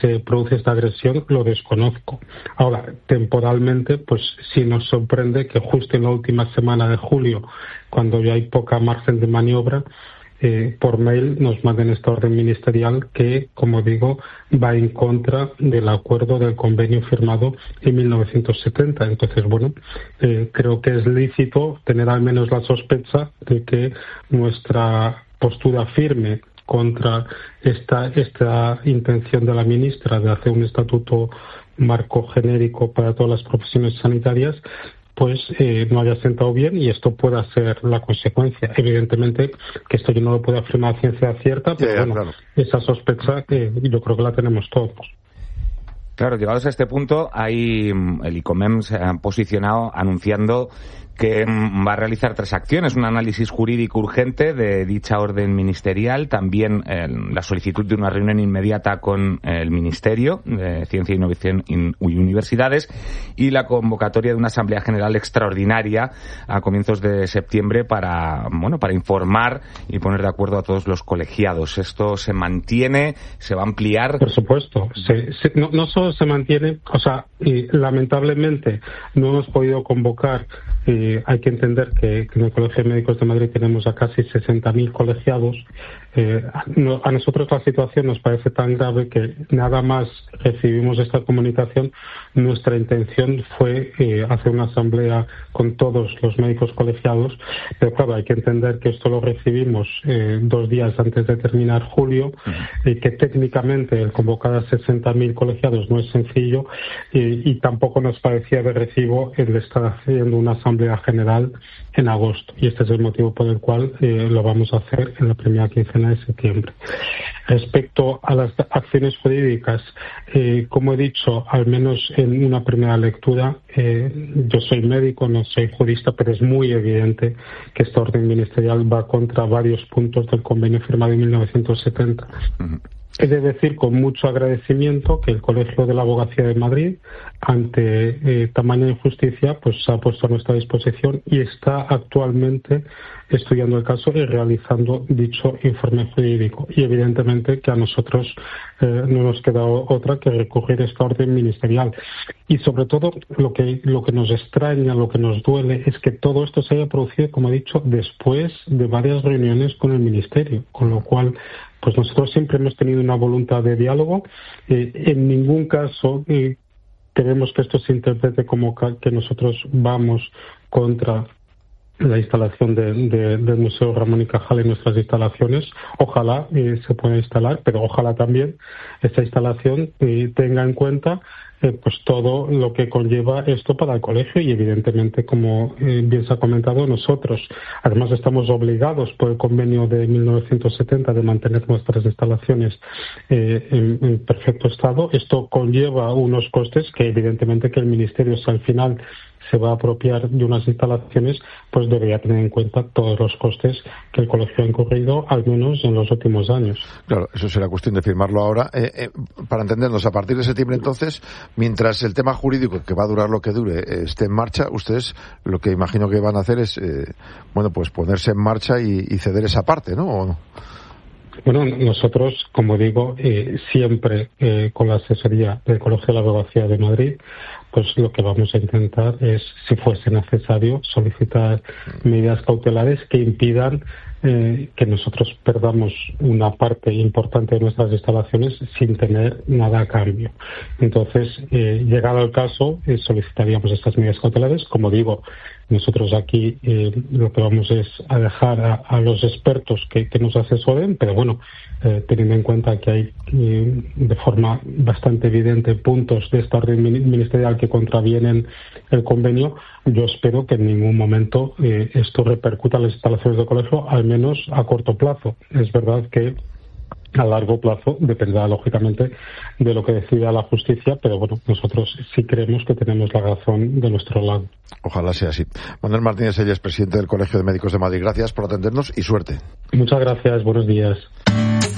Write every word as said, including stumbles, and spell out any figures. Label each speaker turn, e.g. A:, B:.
A: se produce esta agresión lo desconozco. Ahora, temporalmente, pues sí nos sorprende que justo en la última semana de julio, cuando ya hay poca margen de maniobra, eh, por mail nos manden esta orden ministerial que, como digo, va en contra del acuerdo del convenio firmado en mil novecientos setenta. Entonces, bueno, eh, creo que es lícito tener al menos la sospecha de que nuestra postura firme contra esta, esta intención de la ministra de hacer un estatuto marco genérico para todas las profesiones sanitarias, pues eh, no haya sentado bien y esto pueda ser la consecuencia. Evidentemente que esto yo no lo puedo afirmar a ciencia cierta, pero yeah, bueno, claro. Esa sospecha que yo creo que la tenemos todos.
B: Claro, llegados a este punto, hay, el ICOMEM se ha posicionado anunciando que va a realizar tres acciones: un análisis jurídico urgente de dicha orden ministerial, también eh, la solicitud de una reunión inmediata con el Ministerio de Ciencia, Innovación y Universidades, y la convocatoria de una Asamblea General extraordinaria a comienzos de septiembre para, bueno, para informar y poner de acuerdo a todos los colegiados. ¿Esto se mantiene? ¿Se va a ampliar?
A: Por supuesto. Se, se, no, no solo se mantiene, o sea, y, lamentablemente no hemos podido convocar. Eh, hay que entender que, que en el Colegio de Médicos de Madrid tenemos a casi sesenta mil colegiados. Eh, no, a nosotros la situación nos parece tan grave que nada más recibimos esta comunicación, nuestra intención fue eh, hacer una asamblea con todos los médicos colegiados, pero claro, hay que entender que esto lo recibimos eh, dos días antes de terminar julio, y uh-huh. que técnicamente el convocar a sesenta mil colegiados no es sencillo, y, y tampoco nos parecía de recibo el estar haciendo una asamblea general en agosto, y este es el motivo por el cual eh, lo vamos a hacer en la primera quincena de septiembre. Respecto a las acciones jurídicas, eh, como he dicho, al menos en una primera lectura, eh, yo soy médico, no soy jurista, pero es muy evidente que esta orden ministerial va contra varios puntos del convenio firmado en mil novecientos setenta. Uh-huh. He de decir con mucho agradecimiento que el Colegio de la Abogacía de Madrid, ante eh, tamaña injusticia, pues se ha puesto a nuestra disposición y está actualmente estudiando el caso y realizando dicho informe jurídico. Y evidentemente que a nosotros eh, no nos queda otra que recurrir a esta orden ministerial. Y sobre todo lo que, lo que nos extraña, lo que nos duele, es que todo esto se haya producido, como he dicho, después de varias reuniones con el Ministerio, con lo cual pues nosotros siempre hemos tenido una voluntad de diálogo. Eh, en ningún caso eh, queremos que esto se interprete como que nosotros vamos contra la instalación de, de, del Museo Ramón y Cajal en nuestras instalaciones. Ojalá eh, se pueda instalar, pero ojalá también esta instalación eh, tenga en cuenta eh, pues todo lo que conlleva esto para el colegio y evidentemente, como eh, bien se ha comentado, nosotros además estamos obligados por el convenio de mil novecientos setenta de mantener nuestras instalaciones eh, en, en perfecto estado. Esto conlleva unos costes que evidentemente que el Ministerio, si al final se va a apropiar de unas instalaciones, pues debería tener en cuenta todos los costes que el colegio ha incurrido, al menos en los últimos años.
C: Claro, eso será cuestión de firmarlo ahora. Eh, eh, para entendernos, a partir de septiembre, entonces, mientras el tema jurídico, que va a durar lo que dure, eh, esté en marcha, ustedes lo que imagino que van a hacer es, eh, bueno, pues ponerse en marcha y, y ceder esa parte, ¿no? ¿O no?
A: Bueno, nosotros, como digo, eh, siempre eh, con la asesoría del Colegio de la Abogacía de Madrid, pues lo que vamos a intentar es, si fuese necesario, solicitar medidas cautelares que impidan eh, que nosotros perdamos una parte importante de nuestras instalaciones sin tener nada a cambio. Entonces, eh, llegado el caso, eh, solicitaríamos estas medidas cautelares. Como digo, nosotros aquí eh, lo que vamos es a dejar a, a los expertos que, que nos asesoren, pero bueno, eh, teniendo en cuenta que hay eh, de forma bastante evidente puntos de esta orden ministerial que contravienen el convenio, yo espero que en ningún momento eh, esto repercuta en las instalaciones del colegio, al menos a corto plazo. Es verdad que a largo plazo dependerá, lógicamente, de lo que decida la justicia, pero bueno, nosotros sí creemos que tenemos la razón de nuestro lado.
C: Ojalá sea así. Manuel Martínez Selles, presidente del Colegio de Médicos de Madrid, gracias por atendernos y suerte.
A: Muchas gracias, buenos días.